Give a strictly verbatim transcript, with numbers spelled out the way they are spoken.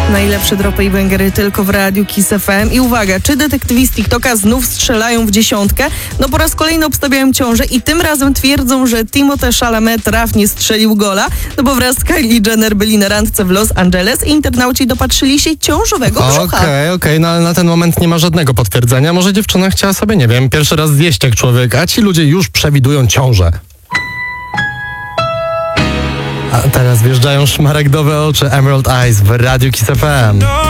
Najlepsze dropy i bangery tylko w Radiu Kiss F M. I uwaga, czy detektywi z TikToka znów strzelają w dziesiątkę? No po raz kolejny obstawiają ciążę i tym razem twierdzą, że Timothée Chalamet trafnie strzelił gola, no bo wraz z Kylie Jenner byli na randce w Los Angeles i internauci dopatrzyli się ciążowego brzucha. Okej, okej, okay, no ale na ten moment nie ma żadnego potwierdzenia. Może dziewczyna chciała sobie, nie wiem, pierwszy raz zjeść jak człowiek, a ci ludzie już przewidują ciążę. A teraz wjeżdżają szmaragdowe oczy Emerald Eyes w Radiu Kiss F M.